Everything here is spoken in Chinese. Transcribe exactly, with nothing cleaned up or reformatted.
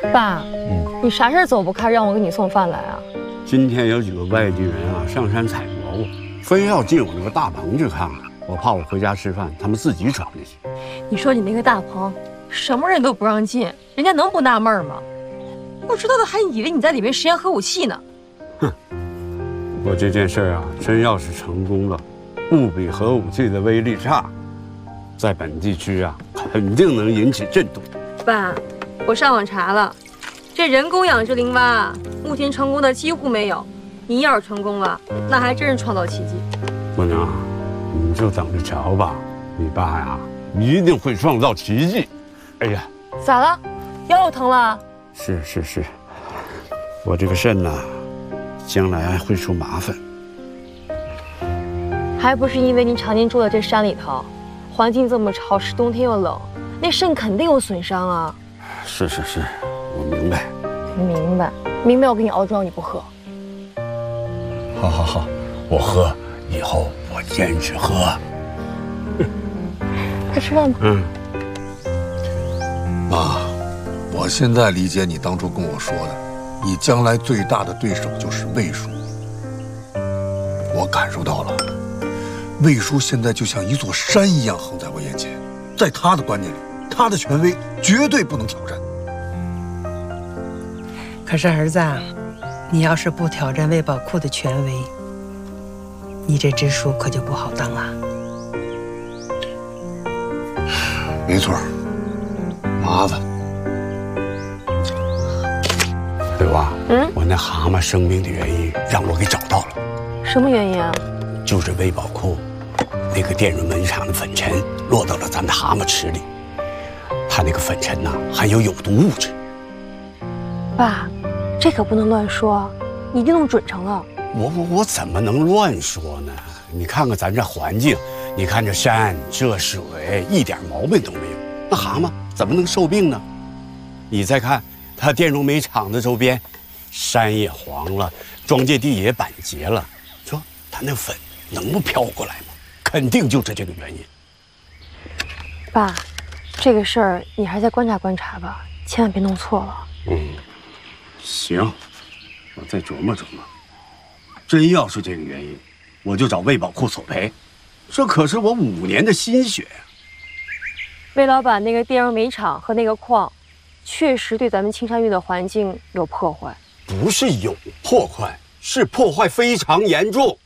爸，嗯，你啥事儿走不开，让我给你送饭来啊？ 今天有几个外地人啊上山采蘑菇，非要进我那个大棚去看看，我怕我回家吃饭，他们自己闯进去。 你说你那个大棚，什么人都不让进，人家能不纳闷吗？不知道的还以为你在里面实验核武器呢。 哼，不过这件事啊，真要是成功了，不比核武器的威力差，在本地区啊，肯定能引起震动。 爸，我上网查了，这人工养殖林蛙目前成功的几乎没有。你要是成功了，那还真是创造奇迹。 姑娘，你就等着瞧吧，你爸呀，一定会创造奇迹。哎呀， 咋了？腰又疼了？ 是是是，我这个肾呐，将来会出麻烦。 还不是因为您常年住在这山里头，环境这么潮湿，冬天又冷，那肾肯定有损伤啊。 是是是，我明白。 明白，明白，我给你熬粥，你不喝。 好好好，我喝，以后我坚持喝。 快吃饭吧。 嗯。 妈，我现在理解你当初跟我说的，你将来最大的对手就是魏叔。我感受到了，魏叔现在就像一座山一样横在我眼前，在他的观念里，他的权威绝对不能挑战。 可是儿子，你要是不挑战魏宝库的权威，你这支书可就不好当啊。 没错，麻烦。 刘娃，嗯，我那蛤蟆生病的原因让我给找到了。 什么原因啊？ 就是魏宝库那个电容门厂的粉尘落到了咱的蛤蟆池里，它那个粉尘呐、啊、含有有毒物质。 爸，这可不能乱说，你一定弄准成了。 我我我怎么能乱说呢？你看看咱这环境，你看这山这水，一点毛病都没有，那蛤蟆怎么能受病呢？你再看它电容煤厂的周边，山也黄了，庄稼地也板结了，说它那粉能不飘过来吗？肯定就是这个原因。 爸，这个事儿你还是再观察观察吧，千万别弄错了。 嗯，行，我再琢磨琢磨。真要是这个原因，我就找魏宝库索赔，这可是我五年的心血呀。 魏老板那个电容煤厂和那个矿，确实对咱们青山峪的环境有破坏。 不是有破坏，是破坏非常严重。